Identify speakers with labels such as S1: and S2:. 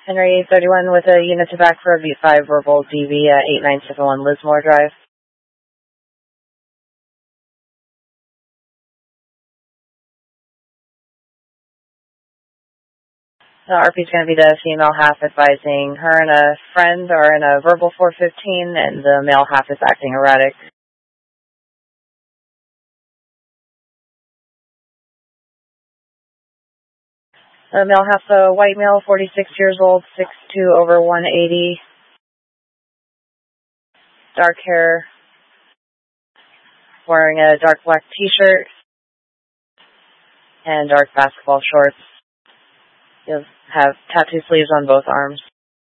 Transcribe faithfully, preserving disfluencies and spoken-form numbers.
S1: Henry eight thirty-one with a unit to back for a V five verbal D V uh, eight nine seven one Lismore Drive. The R P is going to be the female half advising her and a friend are in a verbal four fifteen, and the male half is acting erratic. The male half, a white male, forty-six years old, six two over one eighty, dark hair, wearing a dark black t-shirt and dark basketball shorts. You'll have tattoo sleeves on both arms.